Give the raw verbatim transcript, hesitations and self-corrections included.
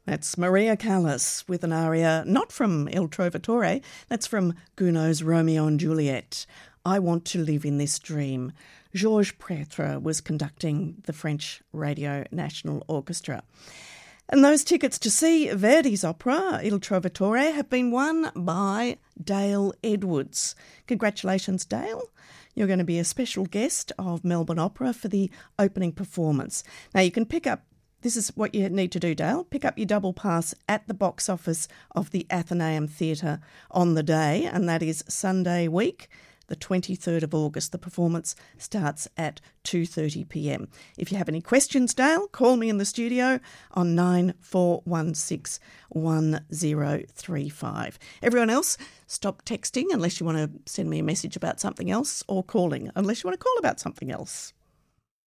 That's Maria Callas with an aria not from Il Trovatore, that's from Gounod's Romeo and Juliet. I Want to Live in This Dream. Georges Prêtre was conducting the French Radio National Orchestra. And those tickets to see Verdi's opera, Il Trovatore, have been won by Dale Edwards. Congratulations, Dale. You're going to be a special guest of Melbourne Opera for the opening performance. Now, you can pick up, this is what you need to do, Dale, pick up your double pass at the box office of the Athenaeum Theatre on the day, and that is Sunday week, the twenty-third of August. The performance starts at two thirty p m. If you have any questions, Dale, call me in the studio on nine four one six one zero three five. Everyone else, stop texting unless you want to send me a message about something else, or calling unless you want to call about something else.